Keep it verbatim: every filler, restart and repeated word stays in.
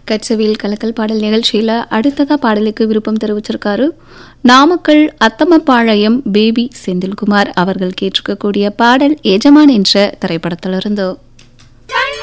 கட்சவியல் கலக்கல் பாடல் நிகழ்ச்சியில் அடுத்ததா பாடலுக்கு விருப்பம் தெரிவிச்சிருக்காரு நாமக்கல் அத்தமப்பாளையம் பேபி செந்தில்குமார் அவர்கள் கேட்டிருக்கக்கூடிய பாடல் எஜமான் என்ற திரைப்படத்திலிருந்து.